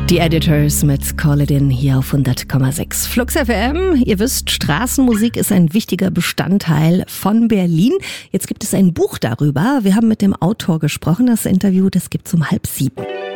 Die Editors mit Call It In hier auf 100,6 Flux FM. Ihr wisst, Straßenmusik ist ein wichtiger Bestandteil von Berlin. Jetzt gibt es ein Buch darüber. Wir haben mit dem Autor gesprochen. Das Interview, das gibt's um 6:30.